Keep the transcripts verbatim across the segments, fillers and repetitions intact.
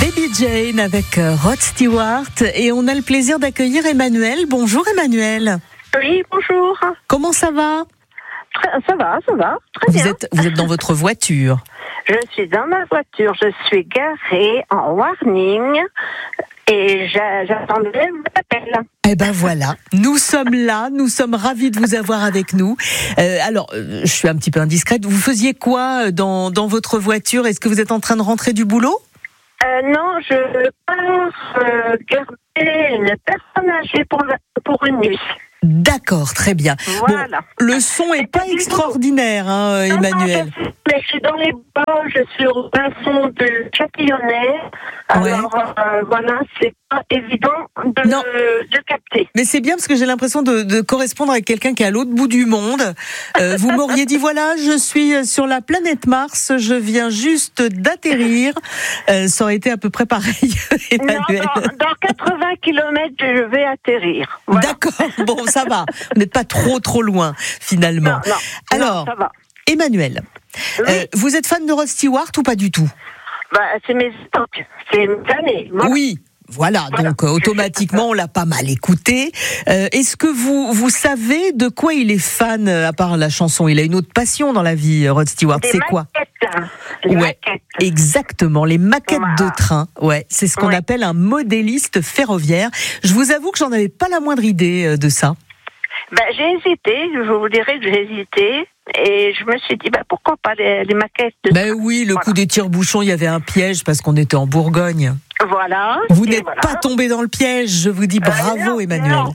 Baby Jane avec Rod Stewart et on a le plaisir d'accueillir Emmanuel. Bonjour Emmanuel. Oui, bonjour. Comment ça va ? Très, Ça va, ça va, très vous bien. êtes, vous êtes dans votre voiture. Je suis dans ma voiture, je suis garée en warning et j'a- j'attendais votre appel. Eh ben voilà, nous sommes là, nous sommes ravis de vous avoir avec nous. Euh, alors, euh, je suis un petit peu indiscrète, vous faisiez quoi dans, dans votre voiture ? Est-ce que vous êtes en train de rentrer du boulot ? Euh, non, je pense euh, garder une personne âgée pour, la- pour une nuit. D'accord, très bien. Voilà. Bon, le son est pas extraordinaire, hein, Non, non, Emmanuel. je, suis, mais je suis dans les bois, je suis au fin fond de Châtillonnais. Alors, euh, voilà, c'est pas évident de, Non. de capter. Mais c'est bien parce que j'ai l'impression de, de correspondre avec quelqu'un qui est à l'autre bout du monde. Euh, vous m'auriez dit, voilà, je suis sur la planète Mars, je viens juste d'atterrir. Euh, ça aurait été à peu près pareil, Emmanuel. Non, dans, dans quatre-vingts kilomètres, je vais atterrir. Voilà. D'accord, bon, ça va. Vous n'êtes pas trop, trop loin, finalement. Non, non, Alors, non, ça va. Emmanuel, Oui. euh, vous êtes fan de Rod Stewart ou pas du tout ? Bah, c'est mes époques, c'est mes années. Voilà. Oui. Voilà, Voilà. donc euh, automatiquement on l'a pas mal écouté. Euh, est-ce que vous vous savez de quoi il est fan euh, à part la chanson ? Il a une autre passion dans la vie, Rod Stewart. Des C'est quoi ? maquettes, hein. Les Ouais, maquettes. exactement, les maquettes Voilà. de train. Ouais, c'est ce qu'on Ouais. appelle un modéliste ferroviaire. Je vous avoue que j'en avais pas la moindre idée euh, de ça. Ben, j'ai hésité, je vous dirais que j'ai hésité. Et je me suis dit, ben, pourquoi pas les, les maquettes de... Ben oui, le Voilà. coup des tire-bouchons, il y avait un piège parce qu'on était en Bourgogne. Voilà. Vous et n'êtes voilà. pas tombé dans le piège, je vous dis bravo Euh, non, Emmanuel. non.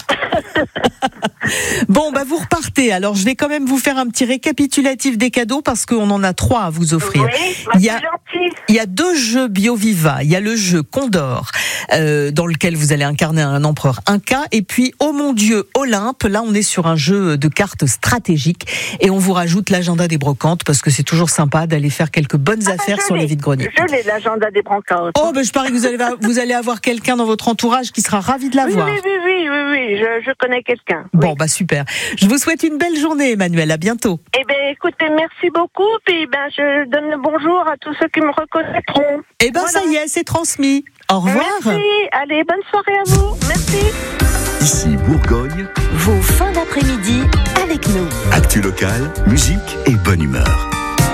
Bon, bah vous repartez. Alors, je vais quand même vous faire un petit récapitulatif des cadeaux parce qu'on en a trois à vous offrir. Oui, bah, Il y a- c'est gentil. Il y a deux jeux BioViva. Il y a le jeu Condor, euh, dans lequel vous allez incarner un empereur Inca. Et puis, oh mon Dieu, Olympe. Là, on est sur un jeu de cartes stratégiques. Et on vous rajoute l'agenda des brocantes parce que c'est toujours sympa d'aller faire quelques bonnes Ah, affaires je sur l'ai. les vides-greniers. Je l'ai, l'agenda des brocantes. Oh, ben je parie que vous allez, vous allez avoir quelqu'un dans votre entourage qui sera ravi de oui, l'avoir. oui, oui, oui, oui, oui, je, je connais quelqu'un. Bon, Oui. bah super. Je vous souhaite une belle journée, Emmanuel. À bientôt. Eh bien, écoutez, merci beaucoup. Puis, ben, je donne le bonjour à tous ceux qui me reconnaîtront. Eh ben, Voilà. ça y est, c'est transmis. Au revoir. Merci. Allez, bonne soirée à vous. Merci. Ici Bourgogne, Vos fins d'après-midi avec nous. actu locale, musique et bonne humeur.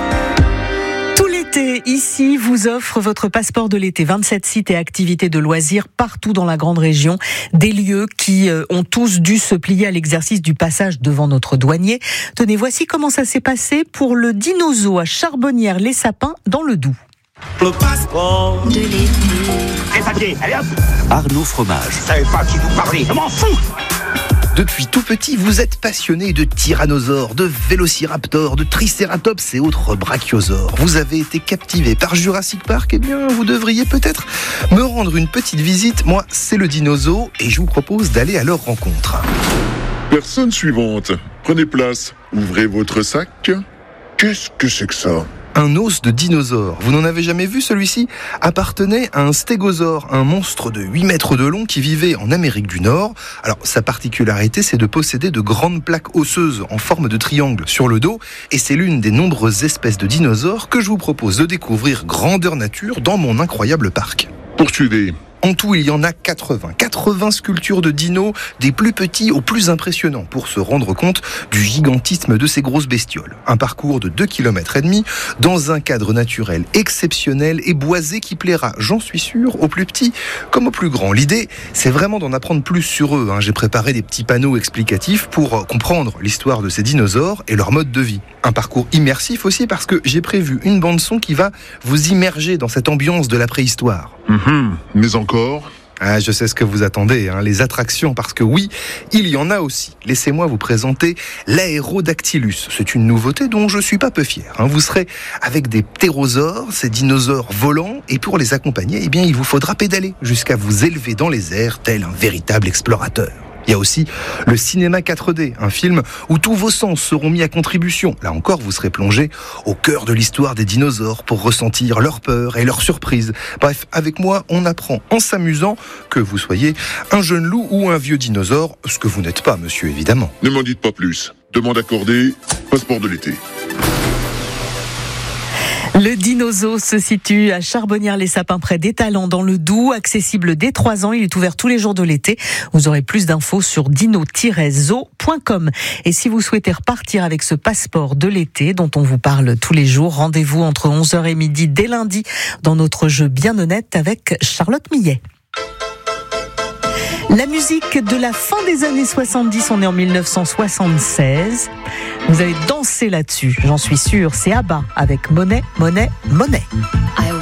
Tout l'été, ici, vous offre votre passeport de l'été. vingt-sept sites et activités de loisirs partout dans la grande région. Des lieux qui euh, ont tous dû se plier à l'exercice du passage devant notre douanier. Tenez, voici comment ça s'est passé pour le Dinozo à Charbonnières-les-Sapins dans le Doubs. Le passeport De l'été. les papiers, allez hop. Arnaud Fromage. Je savais pas qui vous parlait, je m'en fous. Depuis tout petit, vous êtes passionné de tyrannosaures, de vélociraptors, de tricératops et autres brachiosaures. Vous avez été captivé par Jurassic Park, eh bien, vous devriez peut-être me rendre une petite visite. Moi, c'est le Dinozo et je vous propose d'aller à leur rencontre. Personne suivante. Prenez place. Ouvrez votre sac. Qu'est-ce que c'est que ça ? Un os de dinosaure. Vous n'en avez jamais vu celui-ci ? Appartenait à un stégosaure, un monstre de huit mètres de long qui vivait en Amérique du Nord. Alors, sa particularité, c'est de posséder de grandes plaques osseuses en forme de triangle sur le dos. Et c'est l'une des nombreuses espèces de dinosaures que je vous propose de découvrir grandeur nature dans mon incroyable parc. Poursuivez. En tout, il y en a quatre-vingts. quatre-vingts sculptures de dinos, des plus petits aux plus impressionnants, pour se rendre compte du gigantisme de ces grosses bestioles. Un parcours de deux kilomètres et demi, dans un cadre naturel exceptionnel et boisé qui plaira, j'en suis sûr, aux plus petits comme aux plus grands. L'idée, c'est vraiment d'en apprendre plus sur eux. J'ai préparé des petits panneaux explicatifs pour comprendre l'histoire de ces dinosaures et leur mode de vie. Un parcours immersif aussi parce que j'ai prévu une bande-son qui va vous immerger dans cette ambiance de la préhistoire. Mhm. Mais encore ? Ah, je sais ce que vous attendez, hein, les attractions, parce que oui, il y en a aussi. Laissez-moi vous présenter l'Aerodactylus. C'est une nouveauté dont je suis pas peu fier. Hein. Vous serez avec des ptérosaures, ces dinosaures volants, et pour les accompagner, eh bien, il vous faudra pédaler jusqu'à vous élever dans les airs, tel un véritable explorateur. Il y a aussi le cinéma quatre D, un film où tous vos sens seront mis à contribution. Là encore, vous serez plongé au cœur de l'histoire des dinosaures pour ressentir leur peur et leur surprise. Bref, avec moi, on apprend en s'amusant que vous soyez un jeune loup ou un vieux dinosaure, ce que vous n'êtes pas, monsieur, évidemment. Ne m'en dites pas plus. Demande accordée, passeport de l'été. Le Dinozo se situe à Charbonnières-les-Sapins près d'Étalans dans le Doubs, accessible dès trois ans. Il est ouvert tous les jours de l'été. Vous aurez plus d'infos sur dino tiret zoo point com. Et si vous souhaitez repartir avec ce passeport de l'été dont on vous parle tous les jours, rendez-vous entre onze heures et midi dès lundi dans notre jeu Bien Honnête avec Charlotte Millet. La musique de la fin des années soixante-dix, on est en mille neuf cent soixante-seize. Vous avez dansé là-dessus, j'en suis sûre. C'est ABBA avec Money, Money, Money.